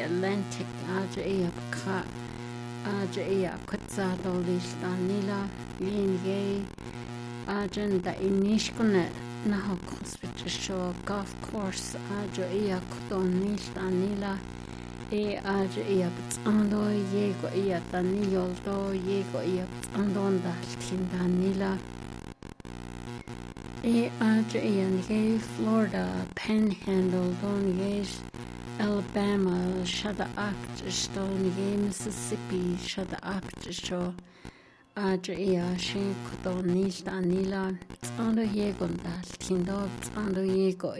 Atlantic Aja Ka Aja Kutzado Lislanila Linge Agenda Inishkune Naho Hospital Show Golf Course Aja Kuton Nislanila Aja Ando Yego Danilo Do Yego Andonda Tindanila Aja Florida Panhandle Don Alabama Shada Act Stone Mississippi Shada Act Show Aja Shin Kudo Nislanila Ando Yegondal Tindo Ando Yego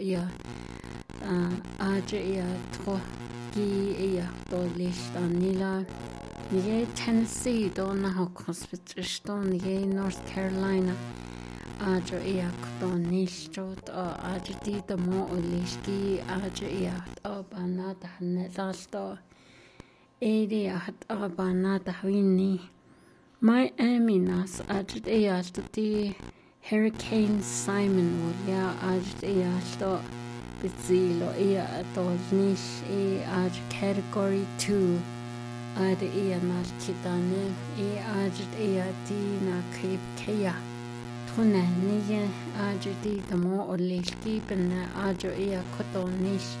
Aja Tro Gi Lislanila Tennessee Donna Hospital Stone North Carolina Aja Kudo Nishot Aja Dita Mo Ulishki Aja Abanata Netalto Area Abanata Winnie Miami Nas Aja to Hurricane Simon Wulia Aja to Bizilo Atol Nish Aja Category 2 Aja Nalkidane Aja Dina Cape Kaya Tuna Nige Aja Dita Mo Ulishki Ben Aja Kotonish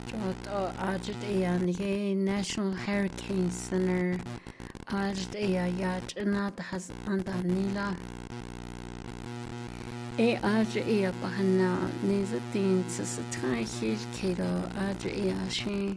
Aja National Hurricane Center Aja Yat has Andanila Aja Bahana Nizatin Satai Hill Kato Aja Shin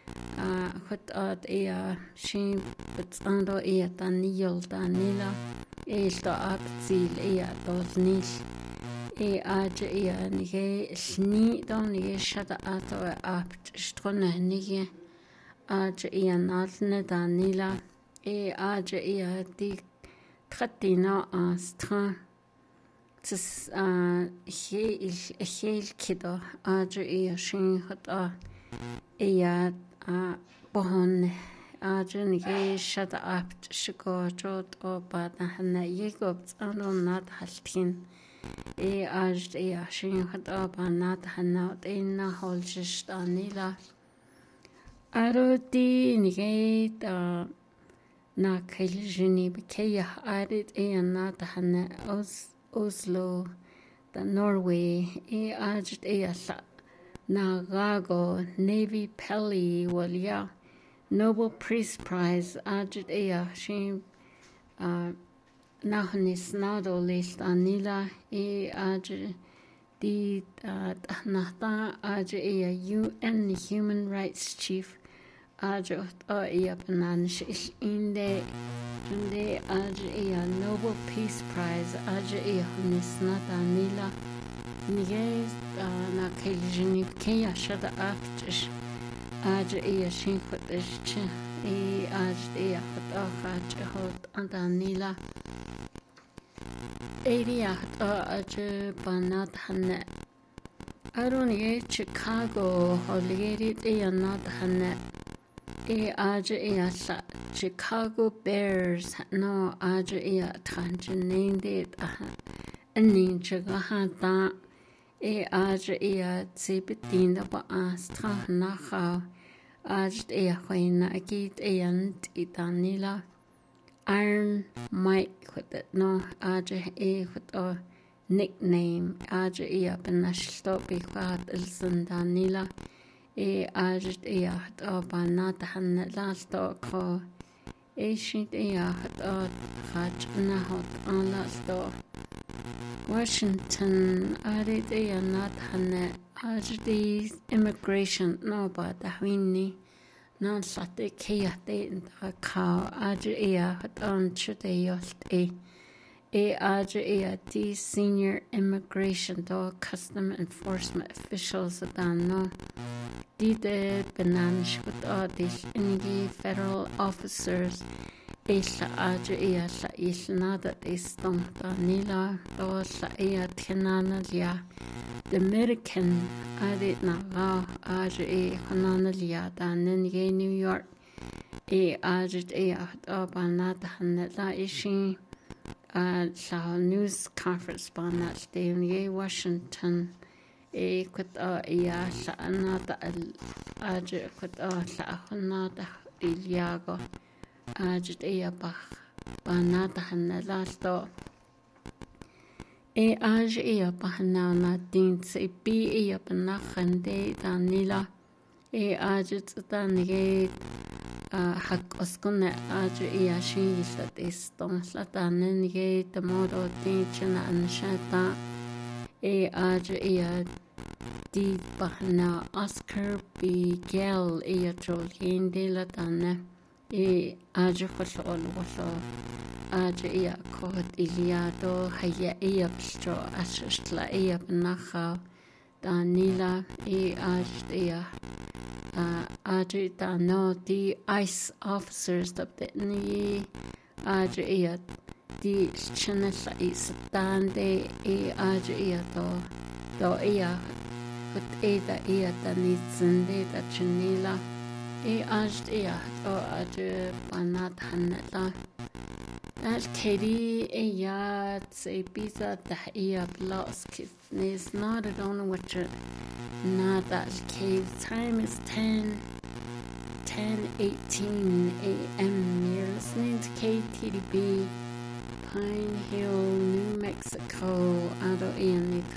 Hot Shin Bitsando Danil Danila Esta Abzil Dosnish Aja Nige Sni Don Shada Ato Apt Strona Nige Aja Nalne Danila Aja Di Tratina Astra Tis Heel Kiddo Aja Shin Hot Bohon Aja Nige Shada Apt Shigo Jot or Badahana Yegobs Anon Not Haltin. Aja Shin Hot Banat Hanot in Holgist Anila Arodi Nigate Na Kalijini Bikaya added Not Hana Oslo, the Norway, Aja Nagago, Navy Pelly, Walia, Nobel Peace Prize, Aja Shin Nahonis Nado List Anila, Aja Di Nahta, Aja UN Human Rights Chief, Aja Bananish in the Aja Nobel Peace Prize, Aja Honis Nada Nila. Nige na Kalijini Kaya Shada Aftish Aja Shin Kotish Aja Hot Hot Andanila Area Aja Banat Hanet Aron Chicago Holgate Not Hanet Aja Chicago Bears no Aja Tanjan named it a ninja Aja Zibitin the Astra Naha Aja Huina Agit and Itanila Iron Mike with it no Aja with a nickname Aja Benashto Biquat Ilson Danila Aja Banata Han last ko Ashit Haj Nahot on last door. Washington added not Hane Ajdi immigration no but the Winnie non sate Kayate in the cow Aja had on Chudayot Aja D senior immigration dog custom enforcement officials than no did Benanish with all these any federal officers. Isla Aja sa isla that is Nila Dosa Tinanalia the American added na Aja Hananalia than in New York Aja Banata Hanela Ishi sa news conference Banat Day Washington كنت إيا لأنا أجي كنت لأخنا إلياغو أجد إيا بخ بنات هنلالتو أج إيا بحنا دين سيبي إيا بنخندي دانيلا أجد دانيجي حق أسكن أجي إيا شيلت إستون لتانيجي تمورو دينشنا أنشتا أجي إيا دي بحنا أسكر بيجيل إيا ترولين دي لتانا أجي خلول وخلو أجي إيا كود إليادو هيا إيا بشتو أششتلا إيا بنخا دانيلا أجد إيا أجي دانو دي ICE officers تبدأني أجي إيا دي شنسلا إيستان دي أجي إيا دو إيا كنت إيدا إيا داني زندي دا جنيلا أجد إيا دو أجي بنات هنلا الكيدي إيا تسي بيزا تحقيا بلاس كيس not I don't know what you're not that cave time is 10:18 a.m. You're listening to KTDB Pine Hill, New Mexico. Ado Ian